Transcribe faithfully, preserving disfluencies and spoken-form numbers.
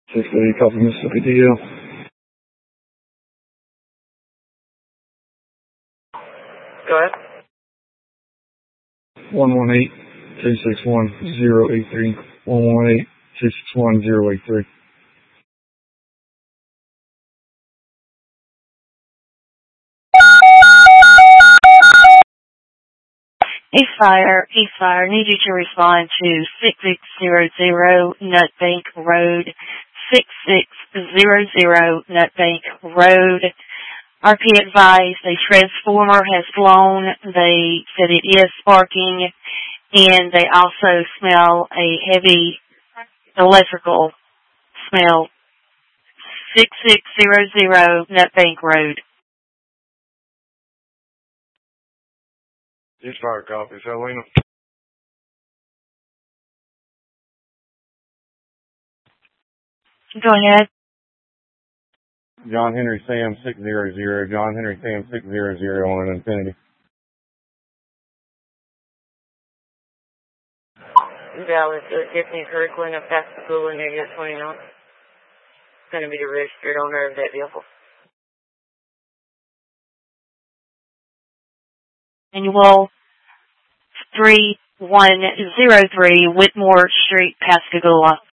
six eighty, copy Mississippi D L. Go ahead. one one eight, two six one, zero eight three. one one eight, two six one, zero eight three. Ceasefire, ceasefire. Need you to respond to six six zero zero Nutbank Road, six six zero zero Nutbank Road. R P advised a transformer has blown. They said it is sparking, and they also smell a heavy electrical smell. six six zero zero Nutbank Road. Ceasefire, copy. Salina. Go ahead. John Henry Sam six zero zero. John Henry Sam six zero zero on an Infinity. Dallas, uh, Tiffany Kirkland of Pascagoula, negative twenty-nine. It's going to be the registered owner of that vehicle. Annual three one zero three Whitmore Street, Pascagoula.